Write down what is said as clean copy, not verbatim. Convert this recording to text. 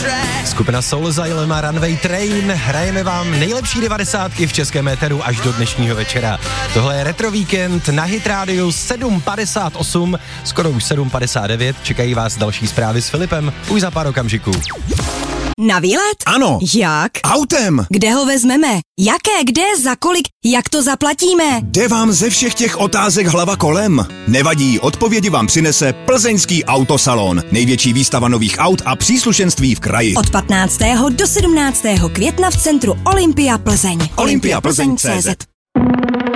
Skupina Soulsile a Runway Train. Hrajeme vám nejlepší 90 v českém éteru až do dnešního večera. Tohle je Retro Víkend na Hit Radio 7:58, skoro už 7:59. Čekají vás další zprávy s Filipem už za pár okamžiků. Na výlet? Ano. Jak? Autem. Kde ho vezmeme? Jaké, kde, za kolik, jak to zaplatíme? Jde vám ze všech těch otázek hlava kolem? Nevadí, odpovědi vám přinese Plzeňský autosalon. Největší výstava nových aut a příslušenství v kraji. Od 15. do 17. května v centru Olympia Plzeň. olympiaplzeň.cz